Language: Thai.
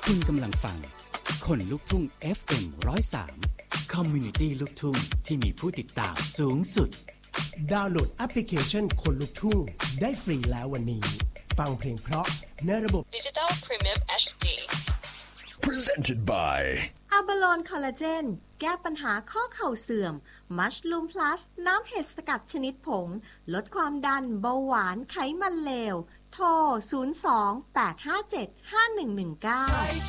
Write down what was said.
คุณกำลังฟังคนลุกทุ่ง FM 103 Community ลูกทุ่งที่มีผู้ติดตามสูงสุดดาวน์โหลดแอปพลิเคชันคนลุกทุ่งได้ฟรีแล้ววันนี้ฟังเพลงเพราะในระบบ Digital Premium HD Presented by อะบาโลนคอลลาเจนแก้ปัญหาข้อเข่าเสื่อมมัชลูมพลัสน้ำเห็ดสกัดชนิดผงลดความดันเบาหวานไขมันเลวโทร 02 857 5119